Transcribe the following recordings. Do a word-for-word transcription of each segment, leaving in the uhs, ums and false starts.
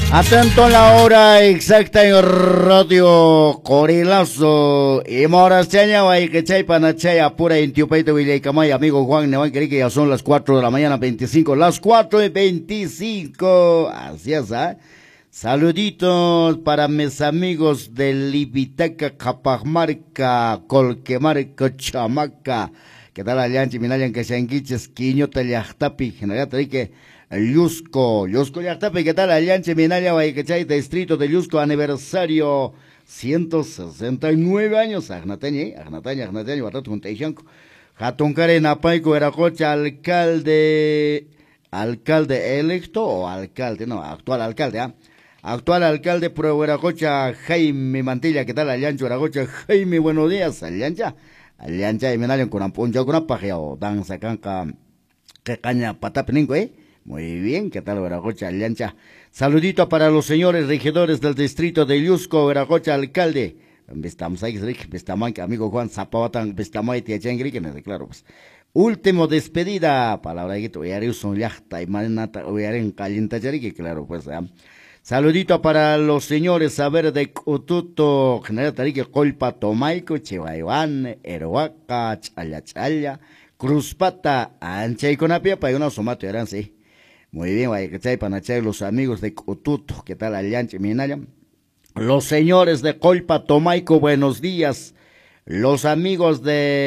Atento a la hora exacta en Radio Corilazo. Y moras chaya, guay, que chay panachaya, pura en Tiopaito, Villaycamay, amigo Juan Nevan, que ya son las cuatro de la mañana, veinticinco, las cuatro y veinticinco. Así es, ¿ah? ¿eh? Saluditos para mis amigos de Libitaca, Capamarca, Colquemarca, Chamaca. ¿Qué tal, Alianchi, Minayan, que se enguiches, Quiñota, Yachtapi, General Tarique, Yusco, Yusco, Yachtapi, ¿qué tal, Alianchi, Minaya, Guayquechay, distrito de Yusco, aniversario, ciento sesenta y nueve años, Agnateñi, Agnateñi, Agnateñi, Batato, Juntaishanco, Jatuncare, Napaico, Veracocha, alcalde, alcalde electo o alcalde, no, actual alcalde, ¿ah? ¿eh? Actual alcalde Pro Veracocha, Jaime Mantilla, ¿qué tal, Aliancho, Veracocha, Jaime, buenos días, Aliancha. Aliancha y Menayan con Ampuncha con Apagea o danza canca que caña patapeningo, eh. Muy bien, ¿qué tal, Veracocha, Aliancha? Saludito para los señores regidores del distrito de Yusco, Veracocha, alcalde. Estamos ahí, estamos amigo Juan Zapawatan, estamos ahí, tía Changri, que me declaro, pues. Último despedida, palabra que te voy son yachta y manata, voy a en calienta que claro, pues, ¿eh? Saludito para los señores saber de Cututo, General Tarique, Colpa, Tomaico, Chihuayuan, Eroaca, Chaya Chaya, Cruzpata, Ancha y Conapia, para una somato eran sí. Muy bien, vaya que chay panachay, los amigos de Cututo, ¿qué tal, Aliancha, Minaya? Los señores de Colpa, Tomaico, buenos días. Los amigos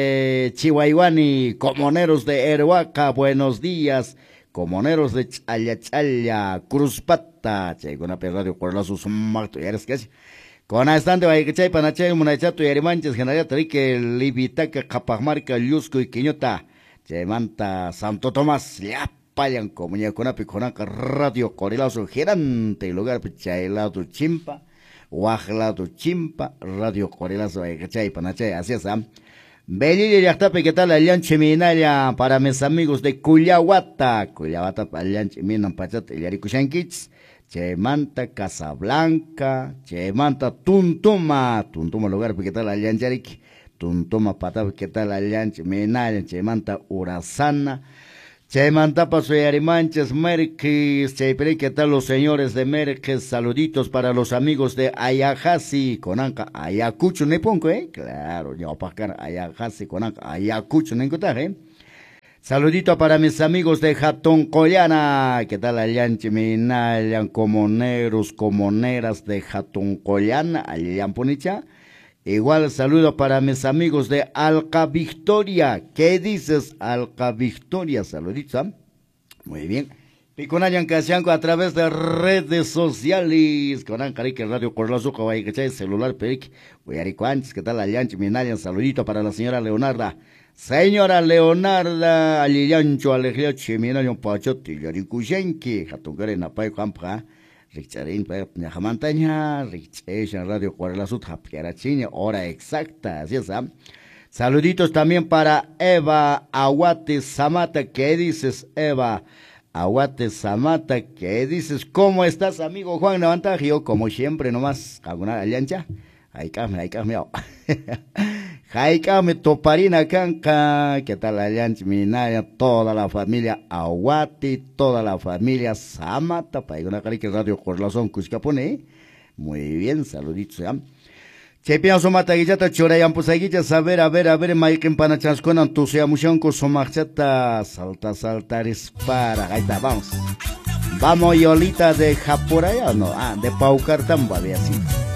de Chihuayuani, comoneros de Eroaca, buenos días. Comoneros de Chaya Chaya, Cruzpata, chay, con una radio por la sus marto, ya eres que con estante vaya que chay panachay, munachato y arimanches, General Tarique, Libitaca, Capamarca, Yusco y Quiñota, chay manta, Santo Tomás, ya payan como ya con apiconaca, radio Corilazo, gerante, lugar chay lado chimpa, Guajlado chimpa, radio Corilazo, vaya que chay panachay, así es, ¿ah? Belili Yachtape, ¿qué tal, Alianche Minaya? Para mis amigos de Cuyahuata, Cuyahuata, Alianche Minan Pachata, Yarikushankits, Chemanta, Casablanca, Chemanta, Tuntuma, Tuntuma lugar, ¿qué tal, Alianche Yarik? Tuntuma Patap, ¿qué tal, Alianche Minaya? Chemanta, Urazana, Chemanta, Paso y Arimanches, Merkis, Chepere, ¿qué tal, los señores de Merkis? Saluditos para los amigos de Ayajasi, Conanca, Ayacucho, Neponco, ¿eh? Claro, yo para Ayajasi, Conanca, Ayacucho, Nencotaje, ¿eh? Saludito para mis amigos de Jatón Collana, ¿qué tal, Alianche Minayan, comoneros, comoneras de Jatón Collana, Alian Ponicha? Igual saludo para mis amigos de Alca Victoria. ¿Qué dices, Alca Victoria? Saluditos, ¿eh? Muy bien. Piconayan Casianco a través de redes sociales. Conan Carique Radio Corlazo, Caballo que celular Peric. Huyarico antes, ¿qué tal, Aliancho Minayan? Saludito para la señora Leonarda. Señora Leonarda, Aliancho, Aleglioche, Minayan Pachotti, Yaricushenki, Jatungare Napay Campa. Richarín, Jamantaña, Richesha, Radio Cuarlasut, Japiarachiña, hora exacta, así es, ¿eh? Saluditos también para Eva Aguate Samata, ¿qué dices, Eva Aguate Samata? ¿Qué dices? ¿Cómo estás, amigo Juan Navantajo? Como siempre, nomás, alguna alianza, ahí came, ahí came, ahí came, Toparina Canca, ¿qué tal, alianza, Minaya, toda la familia Aguate, toda la familia Samata, para una carique radio Corlazón, Cuscapone, muy bien, saluditos, ¿eh? Chepian somata guillata, chorayan pues aguilla, saber, a ver, a ver, maiken panachas con entusiasmo, con somachata, salta, saltar, para, ahí está, vamos. Vamos, Yolita de Japuraya, no, ah, de Paucartamba, de así.